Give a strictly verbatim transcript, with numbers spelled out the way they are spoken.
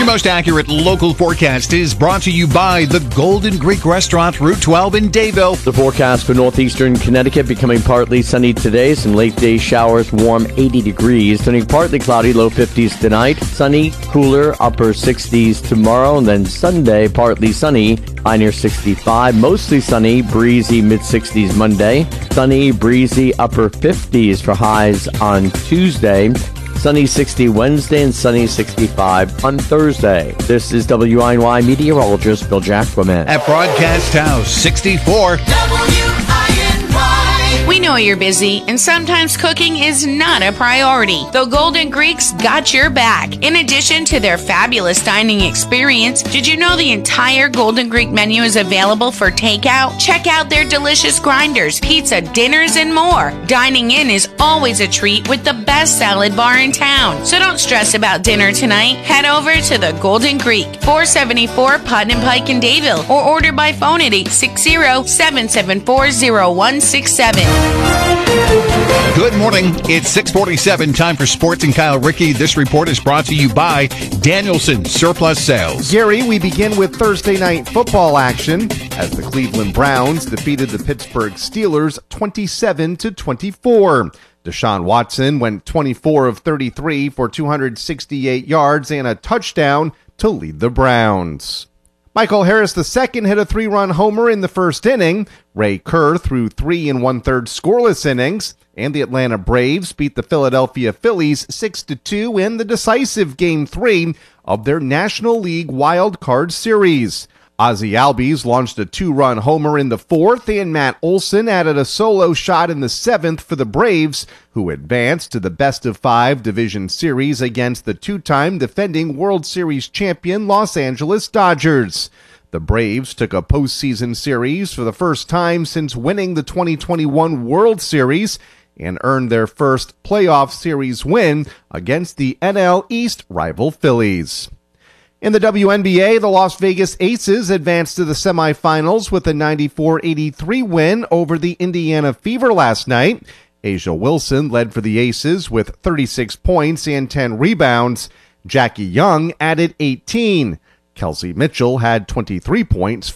Your most accurate local forecast is brought to you by the Golden Greek Restaurant, Route twelve in Dayville. The forecast for northeastern Connecticut becoming partly sunny today. Some late day showers, warm eighty degrees. Turning partly cloudy, low fifties tonight. Sunny, cooler, upper sixties tomorrow. And then Sunday, partly sunny, high near sixty-five. Mostly sunny, breezy, mid sixties Monday. Sunny, breezy, upper fifties for highs on Tuesday. Sunny sixty Wednesday and sunny sixty-five on Thursday. This is W I N Y meteorologist Bill Jacquemin. At Broadcast House sixty-four. W I N Y. We know you're busy, and sometimes cooking is not a priority. The Golden Greeks got your back. In addition to their fabulous dining experience, did you know the entire Golden Greek menu is available for takeout? Check out their delicious grinders, pizza, dinners, and more. Dining in is always a treat with the best salad bar in town. So don't stress about dinner tonight. Head over to the Golden Greek, four seventy-four Putnam Pike in Dayville, or order by phone at eight six zero, seven seven four, zero one six seven. Good morning. It's six forty-seven. Time for Sports and Kyle Rickey. This report is brought to you by Danielson Surplus Sales. Gary, we begin with Thursday night football action as the Cleveland Browns defeated the Pittsburgh Steelers twenty-seven to twenty-four. Deshaun Watson went twenty-four of thirty-three for two hundred sixty-eight yards and a touchdown to lead the Browns. Michael Harris the second hit a three-run homer in the first inning. Ray Kerr threw three and one-third scoreless innings. And the Atlanta Braves beat the Philadelphia Phillies six to two in the decisive Game three of their National League Wild Card Series. Ozzie Albies launched a two-run homer in the fourth, and Matt Olson added a solo shot in the seventh for the Braves, who advanced to the best-of-five division series against the two-time defending World Series champion Los Angeles Dodgers. The Braves took a postseason series for the first time since winning the twenty twenty-one World Series and earned their first playoff series win against the N L East rival Phillies. In the W N B A, the Las Vegas Aces advanced to the semifinals with a ninety-four eighty-three win over the Indiana Fever last night. A'ja Wilson led for the Aces with thirty-six points and ten rebounds. Jackie Young added eighteen. Kelsey Mitchell had twenty-three points